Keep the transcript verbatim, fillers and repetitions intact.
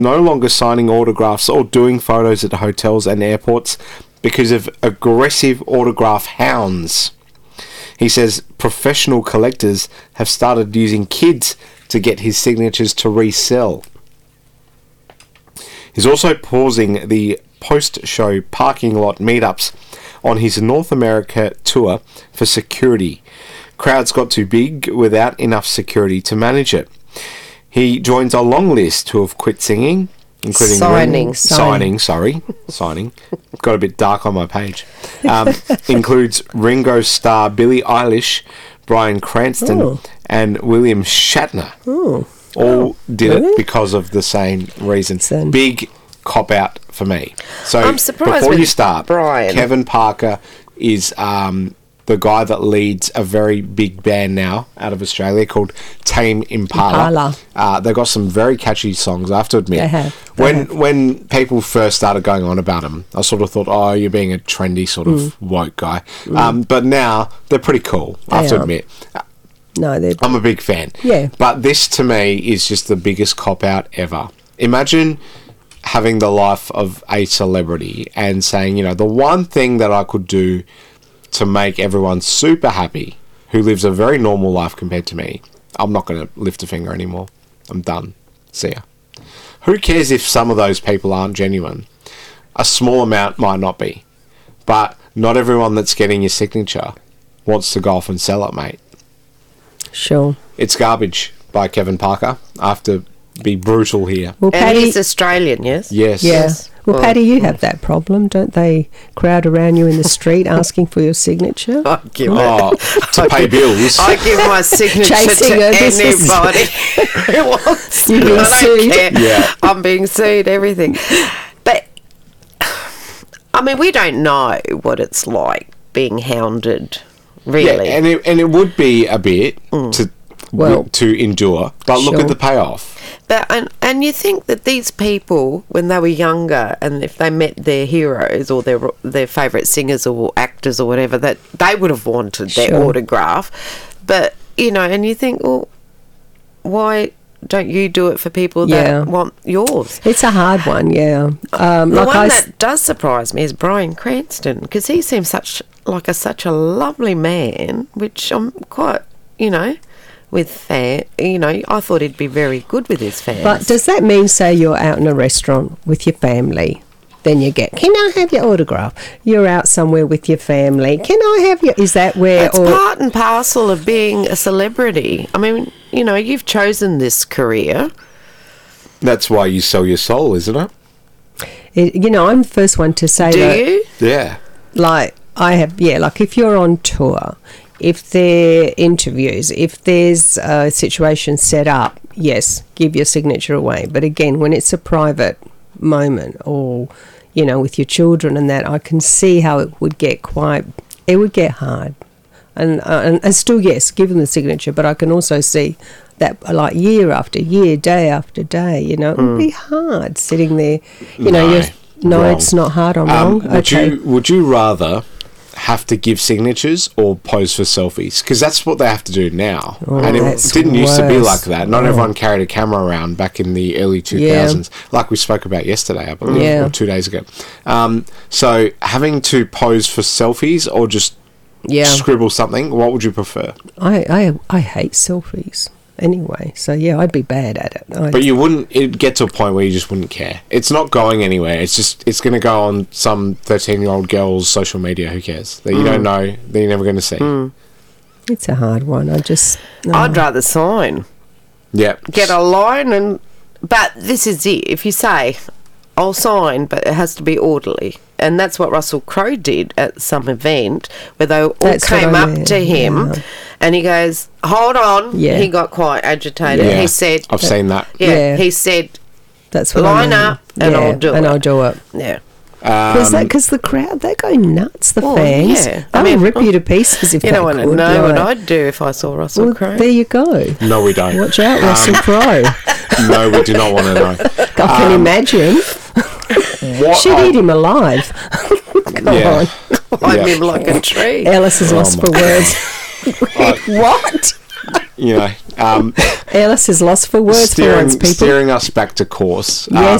no longer signing autographs or doing photos at hotels and airports because of aggressive autograph hounds. He says professional collectors have started using kids to get his signatures to resell. He's also pausing the post-show parking lot meetups on his North America tour for security. Crowds got too big without enough security to manage it. He joins a long list who have quit singing, including signing, Ring, signing, signing, sorry, signing. Got a bit dark on my page. Um, includes Ringo star Billie Eilish, Bryan Cranston, Ooh. and William Shatner. Ooh. All did really? it because of the same reason. Same. Big cop out for me. So I'm surprised before with you start, Brian. Kevin Parker is um, the guy that leads a very big band now out of Australia called Tame Impala. Impala. Uh, they've got some very catchy songs, I have to admit. They have. They when have. when people first started going on about them, I sort of thought, oh, you're being a trendy sort of Mm. woke guy. Mm. Um, but now they're pretty cool, I have They to are. admit. No, they're... I'm a big fan. Yeah. But this, to me, is just the biggest cop-out ever. Imagine having the life of a celebrity and saying, you know, the one thing that I could do to make everyone super happy who lives a very normal life compared to me, I'm not going to lift a finger anymore. I'm done. See ya. Who cares if some of those people aren't genuine? A small amount might not be. But not everyone that's getting your signature wants to go off and sell it, mate. Sure. It's Garbage by Kevin Parker. I have to be brutal here. Well, And Patty... he's Australian, yes? Yes. Yeah. Yes. Well, Well, Patty, you have that problem, don't they? Crowd around you in the street asking for your signature. I give, Oh, to pay bills. I give my signature Chasing to her business. anybody who wants. You're being I don't sued. care. Yeah. I'm being sued, everything. But, I mean, we don't know what it's like being hounded, really. Yeah, and it, and it would be a bit to Well, to endure, but look sure. at the payoff. But and and you think that these people, when they were younger, and if they met their heroes or their their favourite singers or actors or whatever, that they would have wanted their Sure. autograph. But you know, and you think, well, why don't you do it for people that Yeah. want yours? It's a hard one, yeah. Um, The like one I s- that does surprise me is Bryan Cranston, because he seems such like a such a lovely man, which I'm quite, you know. With fan, you know, I thought he'd be very good with his fans. But does that mean, say, you're out in a restaurant with your family, then you get, can I have your autograph? You're out somewhere with your family, can I have your? Is that where? It's part and parcel of being a celebrity. I mean, you know, you've chosen this career. That's why you sell your soul, isn't it? it, you know, I'm the first one to say Do that. you? Yeah. Like I have, yeah. Like if you're on tour, if there are interviews, if there's a situation set up, yes, give your signature away. But again, when it's a private moment or, you know, with your children and that, I can see how it would get quite, it would get hard. And, uh, and, and still, yes, give them the signature, but I can also see that like year after year, day after day, you know, it would be hard sitting there. You know, No, you're, no, wrong. it's not hard, I'm Um, wrong. would Okay. you Would you rather have to give signatures or pose for selfies? Because that's what they have to do now, Oh, and it that's didn't used to be worse. like that. Not Oh. everyone carried a camera around back in the early two thousands, like we spoke about yesterday, I believe, Yeah. or two days ago. Um, so having to pose for selfies or just Yeah. scribble something, what would you prefer? I, I I hate selfies anyway, so yeah, I'd be bad at it. I, But you wouldn't. It'd get to a point where you just wouldn't care. It's not going anywhere. It's just. It's going to go on some thirteen-year-old girl's social media. Who cares? That you don't know. That you're never going to see. it's a hard one. I just no. I'd rather sign. Yeah. Get a line and... But this is it. If you say, I'll sign, but it has to be orderly. And that's what Russell Crowe did at some event where they all That's what came I up meant, to him yeah. and he goes, hold on. Yeah. He got quite agitated. Yeah. He said, I've seen that. yeah, Yeah. he said, That's what I line mean. up and Yeah, I'll do and it. I'll do it. yeah. Because Um, the crowd, they go nuts. The Well, fans, yeah. they'll I mean, rip you to pieces if You they don't want to could. know what like- I'd do if I saw Russell Well, Crowe. there you go. no, we don't. Watch out, Um, Russell Crowe. No, we do not want to know. I can um, imagine. What She'd I- eat him alive. Come Yeah. on. Climb Yeah. him like a tree. Alice is Oh lost my for words. I- What? you know, um, Alice is lost for words steering, for once, people. steering us back to course. Yes,